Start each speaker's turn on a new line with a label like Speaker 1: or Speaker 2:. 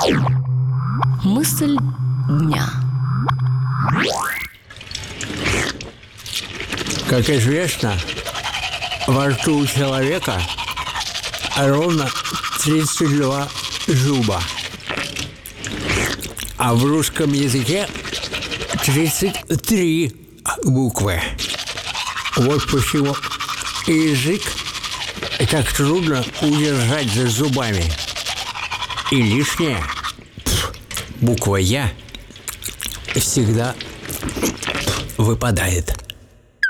Speaker 1: Мысль дня.
Speaker 2: Как известно, во рту у человека ровно 32 зуба, а в русском языке 33 буквы. Вот почему язык так трудно удержать за зубами. И лишняя буква «Я» всегда выпадает.